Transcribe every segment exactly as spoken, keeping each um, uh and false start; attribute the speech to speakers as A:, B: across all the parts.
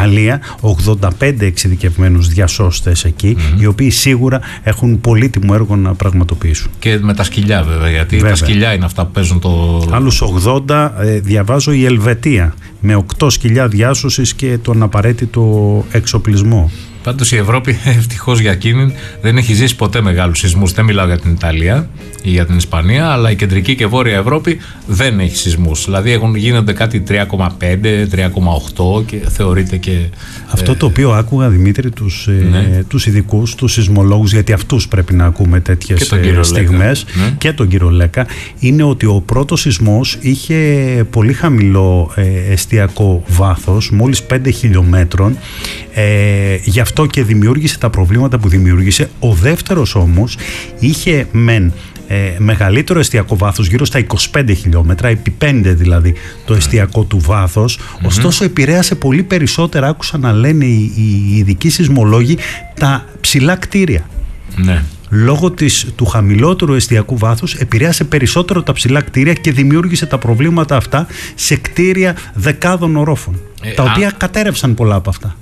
A: Ιταλία, ογδόντα πέντε εξειδικευμένους διασώστες εκεί, mm-hmm. οι οποίοι σίγουρα έχουν πολύτιμο έργο να πραγματοποιήσουν.
B: Και με τα σκυλιά βέβαια, γιατί βέβαια. Τα σκυλιά είναι αυτά που παίζουν το...
A: Άλλους ογδόντα, ε, διαβάζω, η Ελβετία με οκτώ σκυλιά διάσωσης και τον απαραίτητο εξοπλισμό.
B: Πάντως η Ευρώπη, ευτυχώς για εκείνη, δεν έχει ζήσει ποτέ μεγάλους σεισμούς. Δεν μιλάω για την Ιταλία ή για την Ισπανία, αλλά η κεντρική και βόρεια Ευρώπη δεν έχει σεισμούς. Δηλαδή έχουν, γίνονται κάτι τρία κόμμα πέντε, τρία κόμμα οκτώ και θεωρείται και...
A: Αυτό
B: ε,
A: το οποίο άκουγα, Δημήτρη, τους,
B: ναι.
A: ε, τους ειδικούς, τους σεισμολόγους, γιατί αυτούς πρέπει να ακούμε τέτοιες ε, στιγμές,
B: ναι.
A: και τον κύριο Λέκα, είναι ότι ο πρώτος σεισμός είχε πολύ χαμηλό ε, εστιακό βάθος, μόλις πέντε χιλιόμετρων, ε, γι' αυτό και δημιούργησε τα προβλήματα που δημιούργησε. Ο δεύτερος όμως είχε μεν ε, μεγαλύτερο εστιακό βάθος, γύρω στα είκοσι πέντε χιλιόμετρα, επί πέντε δηλαδή το εστιακό του βάθος, mm-hmm. ωστόσο επηρέασε πολύ περισσότερα, άκουσα να λένε οι, οι ειδικοί σεισμολόγοι, τα ψηλά κτίρια.
B: Ναι.
A: Λόγω της, του χαμηλότερου εστιακού βάθους επηρέασε περισσότερο τα ψηλά κτίρια και δημιούργησε τα προβλήματα αυτά σε κτίρια δεκάδων ορόφων, ε, τα οποία α... κατέρευσαν πολλά από αυτά.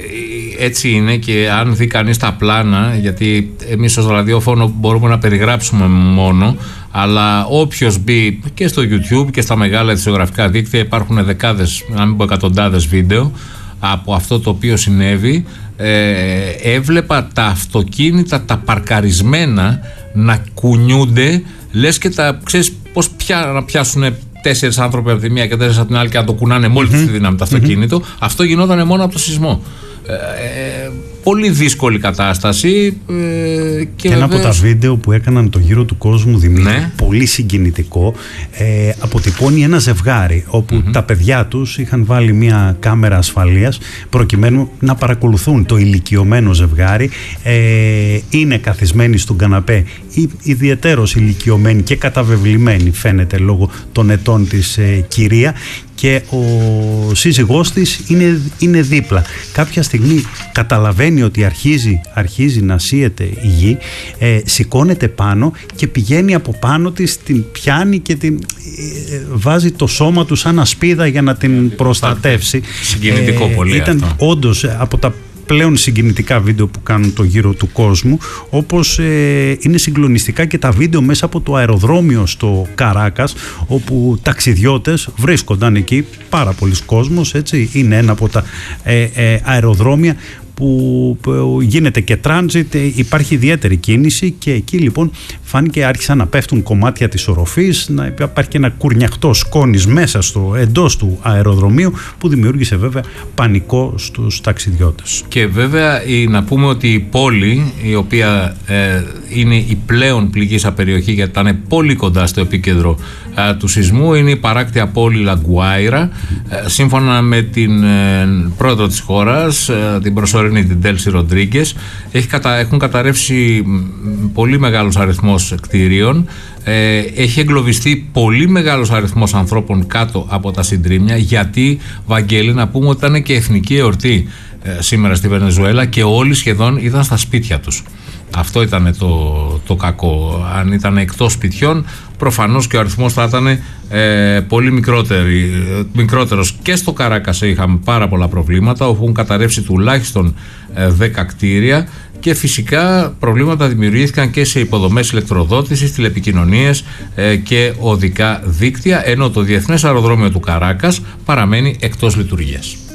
B: Έτσι είναι, και αν δει κανείς τα πλάνα, γιατί εμείς ως ραδιόφωνο μπορούμε να περιγράψουμε μόνο, αλλά όποιος μπει και στο YouTube και στα μεγάλα ειδησιογραφικά δίκτυα, υπάρχουν δεκάδες, να μην πω εκατοντάδες βίντεο από αυτό το οποίο συνέβη. ε, έβλεπα τα αυτοκίνητα, τα παρκαρισμένα να κουνιούνται, λες και τα, ξέρεις πως πια, να πιάσουν τέσσερις άνθρωποι από τη μία και τέσσερις από την άλλη και να το κουνάνε με όλη mm-hmm. τη δύναμη το αυτοκίνητο. Mm-hmm. Αυτό γινόταν μόνο από το σεισμό. Ε, ε, πολύ δύσκολη κατάσταση. Ε, και
A: ένα
B: βεβαίως...
A: από τα βίντεο που έκαναν το γύρο του κόσμου, Δημήτρη, ναι. πολύ συγκινητικό, ε, αποτυπώνει ένα ζευγάρι όπου mm-hmm. τα παιδιά τους είχαν βάλει μια κάμερα ασφαλείας προκειμένου να παρακολουθούν το ηλικιωμένο ζευγάρι. ε, είναι καθισμένοι στον καναπέ, ιδιαιτέρως ηλικιωμένοι και καταβεβλημένοι φαίνεται λόγω των ετών της ε, κυρία, και ο σύζυγός της είναι, είναι δίπλα. Κάποια στιγμή καταλαβαίνει ότι αρχίζει, αρχίζει να σύεται η γη, ε, σηκώνεται πάνω και πηγαίνει από πάνω της, την πιάνει και την ε, βάζει το σώμα του σαν ασπίδα για να την προστατεύσει.
B: Συγκινητικό ε, πολύ
A: ήταν
B: αυτό.
A: Όντως από τα πλέον συγκινητικά βίντεο που κάνουν το γύρο του κόσμου, όπως ε, είναι συγκλονιστικά και τα βίντεο μέσα από το αεροδρόμιο στο Καράκας, όπου ταξιδιώτες βρίσκονταν εκεί, πάρα πολλοί κόσμος, έτσι, είναι ένα από τα ε, ε, αεροδρόμια που, που γίνεται και τράνζιτ, υπάρχει ιδιαίτερη κίνηση, και εκεί λοιπόν φάνηκε, άρχισαν να πέφτουν κομμάτια της οροφής, να υπάρχει και ένα κουρνιαχτό σκόνης μέσα στο, εντός του αεροδρομίου, που δημιούργησε βέβαια πανικό στους ταξιδιώτες.
B: Και βέβαια να πούμε ότι η πόλη, η οποία ε, είναι η πλέον πληγήσα περιοχή, γιατί ήταν πολύ κοντά στο επίκεντρο ε, του σεισμού, είναι η παράκτια πόλη Λαγκουάιρα. Ε, σύμφωνα με την ε, πρόεδρο της χώρας, ε, την προσωρινή την Τέλση Ροντρίγκες, έχουν καταρρεύσει πολύ μεγάλος αριθμός κτηρίων, ε, έχει εγκλωβιστεί πολύ μεγάλος αριθμός ανθρώπων κάτω από τα συντρίμμια, γιατί, Βαγγέλη, να πούμε ότι ήταν και εθνική εορτή ε, σήμερα στη Βενεζουέλα και όλοι σχεδόν ήταν στα σπίτια τους. Αυτό ήταν το, το κακό. Αν ήταν εκτός σπιτιών, προφανώς και ο αριθμός θα ήταν ε, πολύ μικρότερος. Και στο Καράκας είχαμε πάρα πολλά προβλήματα, όπου έχουν καταρρεύσει τουλάχιστον ε, δέκα κτίρια, και φυσικά προβλήματα δημιουργήθηκαν και σε υποδομές ηλεκτροδότησης, τηλεπικοινωνίες ε, και οδικά δίκτυα, ενώ το Διεθνές Αεροδρόμιο του Καράκας παραμένει εκτός λειτουργίας.